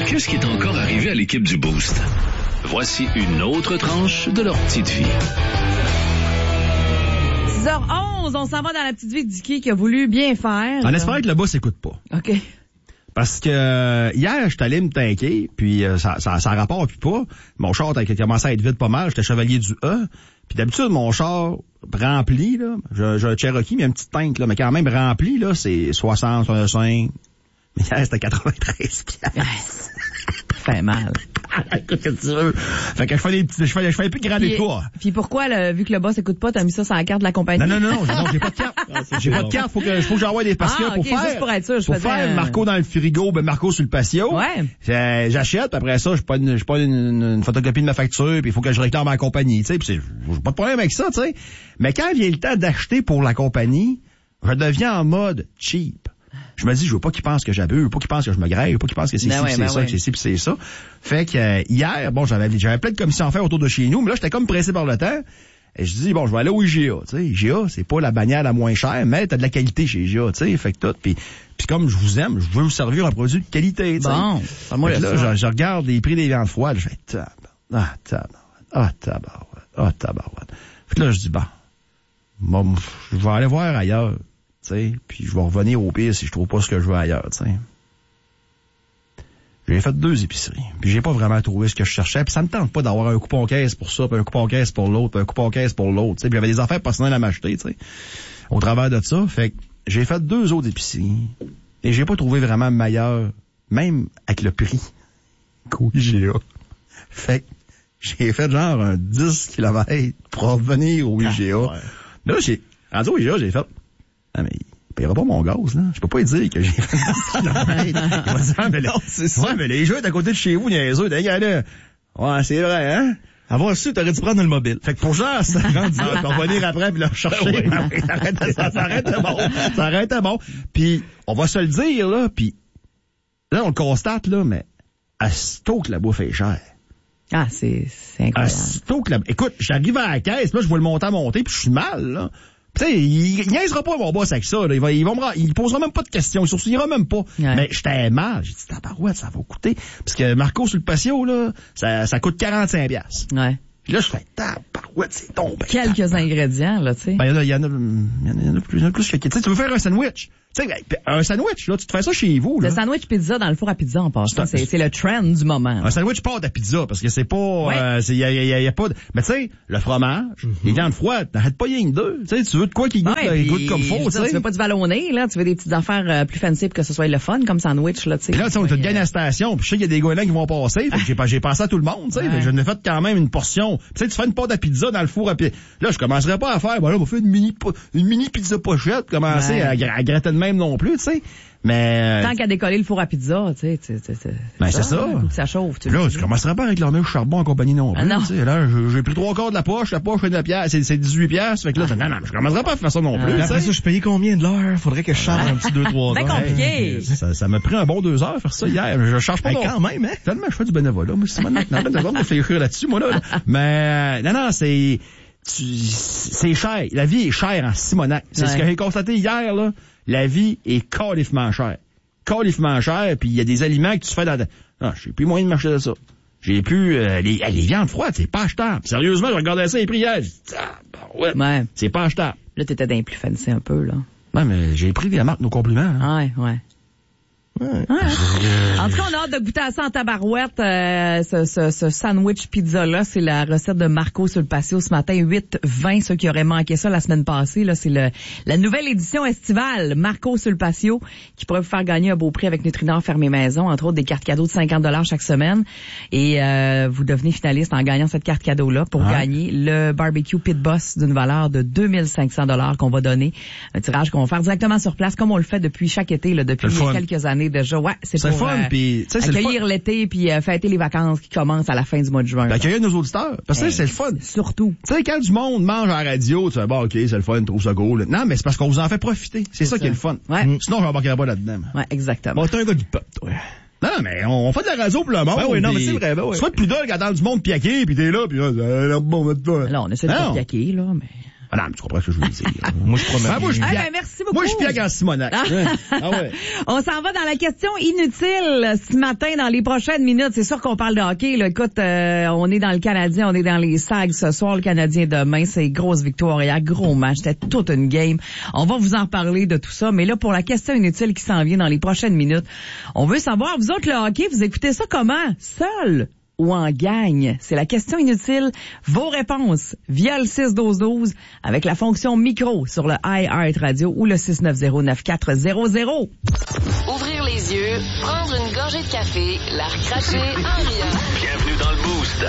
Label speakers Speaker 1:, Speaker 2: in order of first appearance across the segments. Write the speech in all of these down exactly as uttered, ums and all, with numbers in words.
Speaker 1: Qu'est-ce qui est encore arrivé à l'équipe du Boost? Voici une autre tranche de leur petite vie.
Speaker 2: six heures onze, on s'en va dans la petite vie de Dicky qui a voulu bien faire.
Speaker 3: En espérant que le boss écoute pas.
Speaker 2: OK.
Speaker 3: Parce que euh, hier, j'étais allé me tanker, puis euh, ça, ça, ça rapporte puis pas. Mon char a commencé à être vide pas mal. J'étais chevalier du E. Puis d'habitude, mon char rempli, là, j'ai, j'ai un Cherokee, mais un petit tank, là, mais quand même rempli, là, c'est soixante, soixante-cinq. Mais hier, c'était quatre-vingt-treize piastres.
Speaker 2: Yes. Ça fait mal.
Speaker 3: Écoute, qu'est-ce que tu veux? Fait que je fais des petits, je fais, je fais plus grand des tours.
Speaker 2: Puis pourquoi, là, vu que le boss écoute pas, t'as mis ça sur la carte de la compagnie?
Speaker 3: Non, non, non, non, j'ai pas de carte. J'ai pas de carte, faut que, faut que j'envoie des parce que
Speaker 2: ah,
Speaker 3: pour
Speaker 2: okay,
Speaker 3: faire,
Speaker 2: juste pour être sûr, je
Speaker 3: pour
Speaker 2: faisais
Speaker 3: faire
Speaker 2: un...
Speaker 3: Marco dans le frigo, ben Marco sur le patio.
Speaker 2: Ouais.
Speaker 3: J'achète, puis après ça, je prends une, je prends une, une, une photocopie de ma facture, puis il faut que je réclame à la compagnie, tu sais, puis j'ai pas de problème avec ça, tu sais. Mais quand vient le temps d'acheter pour la compagnie, je deviens en mode cheap. Je me dis, je veux pas qu'ils pensent que j'abuse, je veux pas qu'ils pensent que je me grève, je veux pas qu'ils pensent que c'est
Speaker 2: ben
Speaker 3: ci,
Speaker 2: ouais,
Speaker 3: c'est
Speaker 2: ben
Speaker 3: ça,
Speaker 2: ouais.
Speaker 3: que c'est ci, pis c'est ça. Fait que euh, hier, bon, j'avais j'avais plein de commissions à faire autour de chez nous, mais là, j'étais comme pressé par le temps. Et je dis, bon, je vais aller au I G A, tu sais. I G A, c'est pas la bannière la moins chère, mais t'as de la qualité chez I G A, tu sais. Fait que tout, puis puis comme je vous aime, je veux vous servir un produit de qualité, tu sais.
Speaker 2: Bon,
Speaker 3: moi là, je, je regarde les prix des viandes froides, je fais tab, ah tabarouette, ah tabarouette, ah tabarouette. Fait que là, je dis, bon, bon, je vais aller voir ailleurs. T'sais, puis je vais revenir au pire si je trouve pas ce que je veux ailleurs, tu sais. J'ai fait deux épiceries, puis j'ai pas vraiment trouvé ce que je cherchais, puis ça me tente pas d'avoir un coupon caisse pour ça, puis un coupon caisse pour l'autre, puis un coupon caisse pour l'autre, tu sais, puis il y avait des affaires personnelles à m'acheter, tu sais. Au travers de ça, fait que j'ai fait deux autres épiceries, et j'ai pas trouvé vraiment meilleur, même avec le prix qu'au I G A. Fait que j'ai fait genre un dix kilomètres pour revenir au I G A. Ah, ouais. Là, j'ai rendu au I G A, j'ai fait ah, mais il paiera pas mon gaz, là. Je peux pas lui dire que j'ai fait dix kilomètres. Il va dire, ah, mais là, c'est ça. Ouais, mais les jeux est à côté de chez vous, niaiseux, là. Ouais, c'est vrai, hein?
Speaker 4: Avoir su, t'aurais dû prendre le mobile.
Speaker 3: Fait que pour genre, ça rendu là, on va venir après puis le rechercher. Ouais. Ben oui, ça arrête, ça, ça arrête bon. Ça arrête bon. Puis, on va se le dire, là, puis là, on le constate, là, mais à sitôt que la bouffe est chère.
Speaker 2: Ah, c'est, c'est incroyable.
Speaker 3: À sitôt que la... Écoute, j'arrive à la caisse, là, je vois le montant monter, puis je suis mal, là. Tu sais, il, il niaisera pas mon boss avec ça, là. Il va, il va me, il posera même pas de questions, il sourcillera même pas. Ouais. Mais j'étais mal. J'ai dit, tabarouette, ça va coûter. Parce que Marco sur le patio, là, ça, ça coûte quarante-cinq piastres.
Speaker 2: Ouais.
Speaker 3: Puis là, je fais, tabarouette, c'est tombé.
Speaker 2: Quelques tabarouette. Ingrédients, là, tu sais.
Speaker 3: Ben, il y en a, il y en a, il y en a plus, il y en a plus que, tu sais, tu veux faire un sandwich. Tu sais, un sandwich, là, tu te fais ça chez vous, là.
Speaker 2: Le sandwich pizza dans le four à pizza, en passant. C'est, c'est le trend du moment.
Speaker 3: Un sandwich pâte à pizza, parce que c'est pas, ouais. euh, c'est, y a, y a, y a pas de, mais tu sais, le fromage, mm-hmm. les viandes froides, t'arrêtes pas rien que deux. Tu sais, tu veux de quoi qui goûte, ouais, là, goûte comme faut, tu sais.
Speaker 2: Tu veux pas du vallonné, là, tu veux des petites affaires euh, plus fancy pour que ce soit le fun, comme sandwich, là, tu sais.
Speaker 3: Et là, tu sais, on te gagne à la station, puis je sais qu'il y a des gars là qui vont passer, fait que j'ai, j'ai pensé à tout le monde, tu sais, ouais. Je n'ai fait quand même une portion. Tu sais, tu fais une pâte à pizza dans le four à pizza. Là, je commencerais pas à faire, ben là, on va faire une mini, une mini pizza pochette, commencer ouais. à, à gratter de même non plus, tu sais. Mais
Speaker 2: tant qu'à décoller le four à pizza, tu sais, c'est, c'est,
Speaker 3: ben c'est ça.
Speaker 2: Hein, ça chauffe. Tu
Speaker 3: là, je commencerai pas avec l'horneur charbon en compagnie non plus. Ah non. Là, j'ai pris trois quarts de la poche, la poche fait de la pièce, c'est, c'est dix-huit piastres. Fait que là, ah. non, non, je commencerai pas à faire ça non plus.
Speaker 4: Ah. Après ça, je payais combien de l'heure? Faudrait que je charge un petit deux, trois heures.
Speaker 2: C'est compliqué.
Speaker 3: Ça, ça m'a pris un bon deux heures faire ça hier. Je charge pas.
Speaker 4: Hey, quand même, hein?
Speaker 3: Tellement, je fais du bénévolat. Moi, c'est maintenant, de réfléchir là-dessus, moi, là. Mais, non, non, c'est, c'est cher. La vie est chère en Simonac. C'est ouais. ce que j'ai constaté hier, là. La vie est califement chère. Califement cher, puis il y a des aliments que tu fais dans... Non, j'ai plus moyen de m'acheter de ça. J'ai plus... Euh, les, les viandes froides, c'est pas achetable. Sérieusement, je regardais ça les prix hier, j'ai dit, ah, ben ouais, ouais, c'est pas achetable.
Speaker 2: Là, t'étais d'un plus fancy un peu, là.
Speaker 3: Ouais, mais j'ai pris des marques, nos compliments. Hein.
Speaker 2: Ah ouais, ouais. Ouais. Ouais. En tout cas, on a hâte de goûter à ça en tabarouette. Euh, ce, ce, ce sandwich pizza-là, c'est la recette de Marco sur le patio ce matin, huit vingt. Ceux qui auraient manqué ça la semaine passée, là, c'est le la nouvelle édition estivale Marco sur le patio qui pourrait vous faire gagner un beau prix avec Nutrinor Fermé Maison, entre autres des cartes cadeaux de cinquante dollars chaque semaine. Et euh, vous devenez finaliste en gagnant cette carte cadeau-là pour ouais. gagner le barbecue Pit Boss d'une valeur de deux mille cinq cents dollars qu'on va donner. Un tirage qu'on va faire directement sur place, comme on le fait depuis chaque été, là, depuis quelques années. Déjà, ouais, c'est, c'est pour
Speaker 3: fun,
Speaker 2: euh,
Speaker 3: pis,
Speaker 2: accueillir
Speaker 3: le
Speaker 2: l'été puis euh, fêter les vacances qui commencent à la fin du mois de juin.
Speaker 3: Ben, accueillir nos auditeurs. Parce que hey, c'est le fun.
Speaker 2: Surtout.
Speaker 3: Tu sais, quand du monde mange à la radio, tu fais, bon, OK, c'est le fun, trouve ça cool. Non, mais c'est parce qu'on vous en fait profiter. C'est, c'est ça, ça qui est le fun.
Speaker 2: Ouais.
Speaker 3: Mmh. Sinon, je m'embarquerai pas là-dedans.
Speaker 2: Ouais, exactement.
Speaker 3: Bon, t'es un gars du peuple, toi. Non, mais on fait de la radio pour le monde.
Speaker 4: Ben oui, non, mais c'est vrai, ben oui.
Speaker 3: Soit plus dole quand dans du monde piaqué, pis t'es là, pis là, euh, bon, on va
Speaker 2: Là, on essaie de pas piaquer, là, mais...
Speaker 3: Madame, tu comprends ce que je veux dire?
Speaker 4: Moi, je promets.
Speaker 3: Ah, moi, je suis
Speaker 2: Ah,
Speaker 3: bien.
Speaker 2: ben, merci beaucoup.
Speaker 3: Moi, je suis bien grand Simonac.
Speaker 2: Ah.
Speaker 3: Ah ouais.
Speaker 2: On s'en va dans la question inutile ce matin, dans les prochaines minutes. C'est sûr qu'on parle de hockey. Là. Écoute, euh, on est dans le Canadien, on est dans les Sags ce soir. Le Canadien demain, c'est grosse victoire. Il y a gros match. C'était toute une game. On va vous en parler de tout ça. Mais là, pour la question inutile qui s'en vient dans les prochaines minutes, on veut savoir, vous autres, le hockey, vous écoutez ça comment? Seul ou en gagne? C'est la question inutile. Vos réponses via le six douze douze avec la fonction micro sur le iHeart Radio ou le six neuf zéro neuf quatre zéro zéro.
Speaker 5: Ouvrir les yeux, prendre une gorgée de café, la recracher en riant.
Speaker 1: Bienvenue dans le Boost.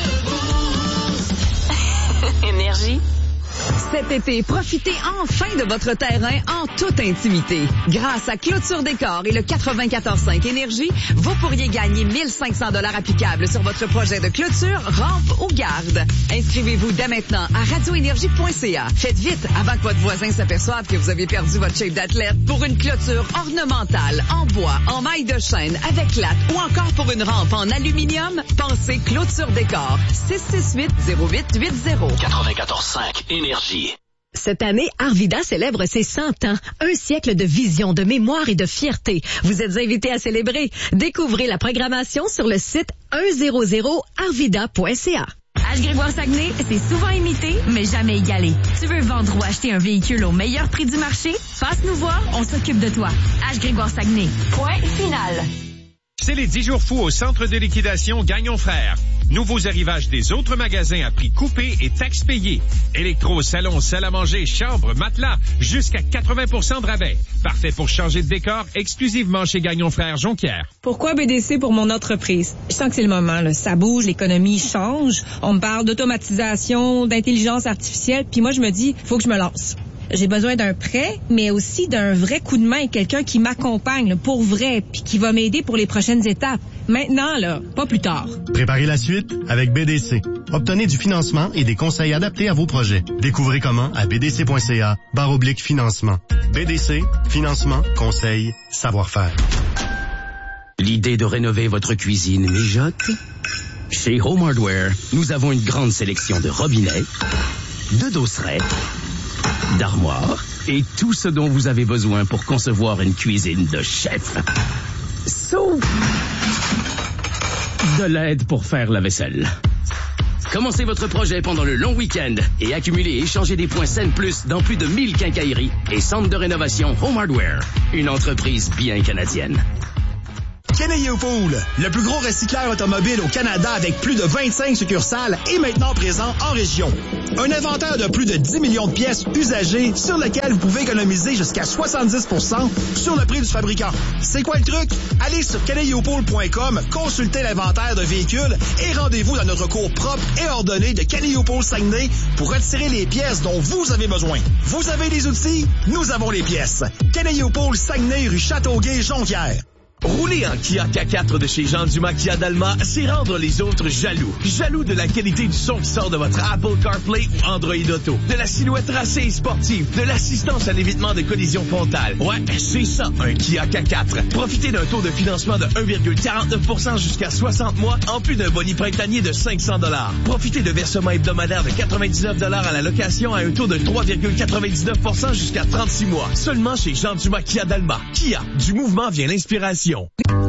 Speaker 5: Énergie.
Speaker 2: Cet été, profitez enfin de votre terrain en toute intimité. Grâce à Clôture Décor et le quatre-vingt-quatorze cinq Énergie, vous pourriez gagner mille cinq cents dollars applicables sur votre projet de clôture, rampe ou garde. Inscrivez-vous dès maintenant à radio énergie point c a. Faites vite avant que votre voisin s'aperçoive que vous avez perdu votre shape d'athlète pour une clôture ornementale, en bois, en maille de chêne, avec latte ou encore pour une rampe en aluminium. Pensez Clôture Décor. six six huit zéro huit huit zéro.
Speaker 1: quatre-vingt-quatorze cinq Énergie.
Speaker 6: Cette année, Arvida célèbre ses cent ans. Un siècle de vision, de mémoire et de fierté. Vous êtes invités à célébrer. Découvrez la programmation sur le site cent arvida point c a.
Speaker 7: H. Grégoire Saguenay, c'est souvent imité, mais jamais égalé. Tu veux vendre ou acheter un véhicule au meilleur prix du marché? Passe nous voir, on s'occupe de toi. H. Grégoire Saguenay. Point final.
Speaker 8: C'est les dix jours fous au centre de liquidation Gagnon Frères. Nouveaux arrivages des autres magasins à prix coupé et taxes payées. Électro, salon, salle à manger, chambre, matelas, jusqu'à quatre-vingts pour cent de rabais. Parfait pour changer de décor exclusivement chez Gagnon Frères Jonquière.
Speaker 9: Pourquoi B D C pour mon entreprise? Je sens que c'est le moment, là. Ça bouge, l'économie change. On me parle d'automatisation, d'intelligence artificielle, puis moi je me dis, faut que je me lance. J'ai besoin d'un prêt, mais aussi d'un vrai coup de main, quelqu'un qui m'accompagne là, pour vrai, puis qui va m'aider pour les prochaines étapes. Maintenant, là, pas plus tard.
Speaker 10: Préparez la suite avec B D C. Obtenez du financement et des conseils adaptés à vos projets. Découvrez comment à b d c point c a barre oblique financement. B D C, financement, conseil, savoir-faire.
Speaker 11: L'idée de rénover votre cuisine mijote? Chez Home Hardware, nous avons une grande sélection de robinets, de dosserets, d'armoires et tout ce dont vous avez besoin pour concevoir une cuisine de chef. Sauf de l'aide pour faire la vaisselle. Commencez votre projet pendant le long week-end et accumulez et échangez des points Scène Plus dans plus de mille quincailleries et centres de rénovation Home Hardware. Une entreprise bien canadienne.
Speaker 12: Keneyopool, le plus gros recycleur automobile au Canada avec plus de vingt-cinq succursales et maintenant présent en région. Un inventaire de plus de dix millions de pièces usagées sur lequel vous pouvez économiser jusqu'à soixante-dix pour cent sur le prix du fabricant. C'est quoi le truc? Allez sur keneyopool point com, consultez l'inventaire de véhicules et rendez-vous dans notre cours propre et ordonné de Keneyopool Saguenay pour retirer les pièces dont vous avez besoin. Vous avez les outils, nous avons les pièces. Keneyopool Saguenay, rue Châteauguay, Jonquière.
Speaker 13: Rouler en Kia K quatre de chez Jean Dumas Kia d'Alma, c'est rendre les autres jaloux. Jaloux de la qualité du son qui sort de votre Apple CarPlay ou Android Auto, de la silhouette racée et sportive, de l'assistance à l'évitement de collision frontale. Ouais, c'est ça, un Kia K quatre. Profitez d'un taux de financement de un virgule quarante-neuf pour cent jusqu'à soixante mois, en plus d'un boni printanier de cinq cents dollars. Profitez de versements hebdomadaires de quatre-vingt-dix-neuf dollars à la location à un taux de trois virgule quatre-vingt-dix-neuf pour cent jusqu'à trente-six mois. Seulement chez Jean Dumas Kia d'Alma. Kia, du mouvement vient l'inspiration.